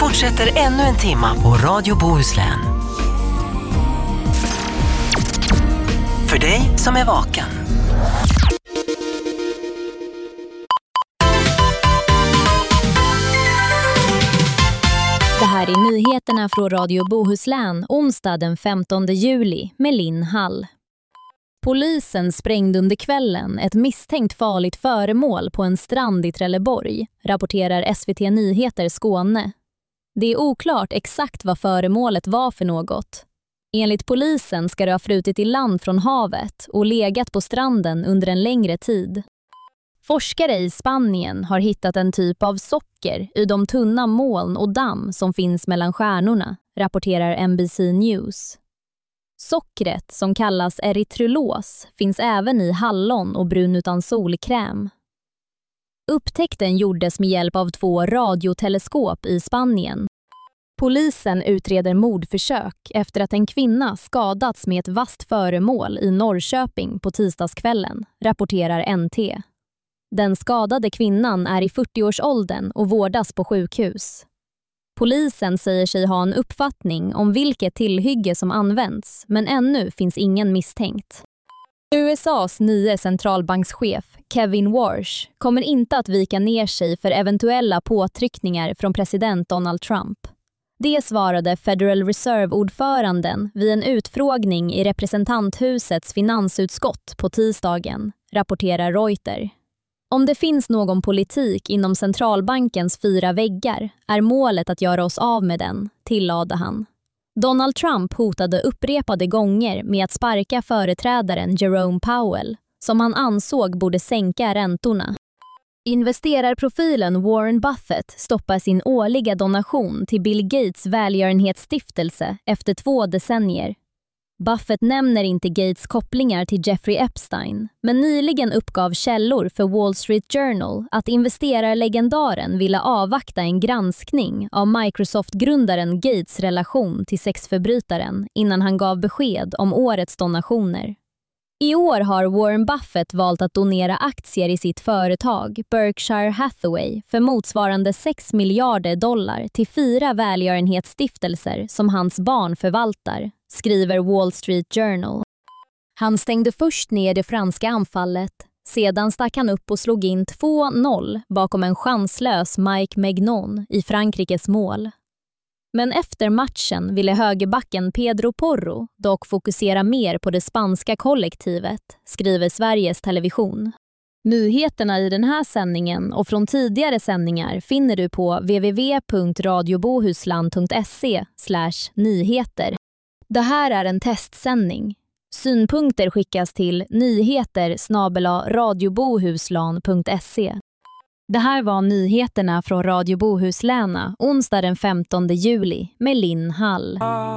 fortsätter ännu en timma på Radio Bohuslän. För dig som är vaken. Det här är nyheterna från Radio Bohuslän onsdag den 15 juli med Linn Hall. Polisen sprängde under kvällen ett misstänkt farligt föremål på en strand i Trelleborg, rapporterar SVT Nyheter Skåne. Det är oklart exakt vad föremålet var för något. Enligt polisen ska det ha flutit i land från havet och legat på stranden under en längre tid. Forskare i Spanien har hittat en typ av socker i de tunna moln och damm som finns mellan stjärnorna, rapporterar NBC News. Sockret, som kallas erytrylos, finns även i hallon och brun utan solkräm. Upptäckten gjordes med hjälp av 2 radioteleskop i Spanien. Polisen utreder mordförsök efter att en kvinna skadats med ett vasst föremål i Norrköping på tisdagskvällen, rapporterar NT. Den skadade kvinnan är i 40-årsåldern och vårdas på sjukhus. Polisen säger sig ha en uppfattning om vilket tillhygge som används, men ännu finns ingen misstänkt. USAs nye centralbankschef Kevin Warsh kommer inte att vika ner sig för eventuella påtryckningar från president Donald Trump. Det svarade Federal Reserve-ordföranden vid en utfrågning i representanthusets finansutskott på tisdagen, rapporterar Reuters. Om det finns någon politik inom centralbankens 4 väggar är målet att göra oss av med den, tillade han. Donald Trump hotade upprepade gånger med att sparka företrädaren Jerome Powell, som han ansåg borde sänka räntorna. Investerarprofilen Warren Buffett stoppar sin årliga donation till Bill Gates välgörenhetsstiftelse efter 2 decennier. Buffett nämner inte Gates kopplingar till Jeffrey Epstein, men nyligen uppgav källor för Wall Street Journal att investerarlegendaren ville avvakta en granskning av Microsoft-grundaren Gates relation till sexförbrytaren innan han gav besked om årets donationer. I år har Warren Buffett valt att donera aktier i sitt företag Berkshire Hathaway för motsvarande $6 miljarder till 4 välgörenhetsstiftelser som hans barn förvaltar, skriver Wall Street Journal. Han stängde först ner det franska anfallet, sedan stack han upp och slog in 2-0 bakom en chanslös Mike Maignan i Frankrikes mål. Men efter matchen ville högerbacken Pedro Porro dock fokusera mer på det spanska kollektivet, skriver Sveriges Television. Nyheterna i den här sändningen och från tidigare sändningar finner du på www.radiobohusland.se/nyheter. Det här är en testsändning. Synpunkter skickas till nyheter@radiobohuslan.se. Det här var nyheterna från Radio Bohuslän onsdag den 15 juli med Linn Hall.